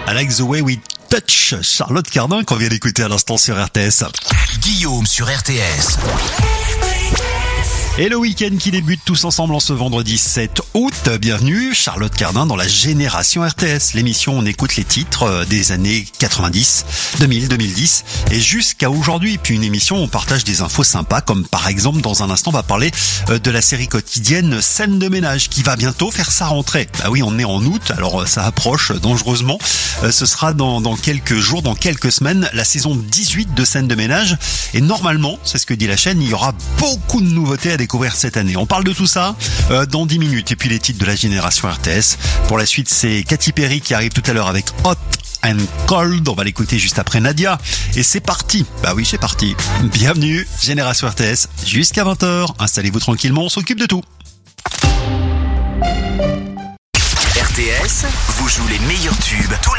I Like the Way We Touch, Charlotte Cardin qu'on vient d'écouter à l'instant sur RTS. Guillaume sur RTS. Et le week-end qui débute tous ensemble en ce vendredi 7 août. Bienvenue, Charlotte Cardin dans la Génération RTS. L'émission, on écoute les titres des années 90, 2000, 2010 et jusqu'à aujourd'hui. Puis une émission, on partage des infos sympas comme par exemple, dans un instant, on va parler de la série quotidienne Scène de ménage qui va bientôt faire sa rentrée. Bah oui, on est en août, alors ça approche dangereusement. Ce sera dans quelques jours, dans quelques semaines, la saison 18 de Scène de ménage. Et normalement, c'est ce que dit la chaîne, il y aura beaucoup de nouveautés à découvrir cette année. On parle de tout ça dans 10 minutes. Et puis les titres de la Génération RTS. Pour la suite, c'est Katy Perry qui arrive tout à l'heure avec Hot and Cold. On va l'écouter juste après Nadia. Et c'est parti. Bah oui, c'est parti. Bienvenue, Génération RTS. Jusqu'à 20h. Installez-vous tranquillement, on s'occupe de tout. RTS vous joue les meilleurs tubes tous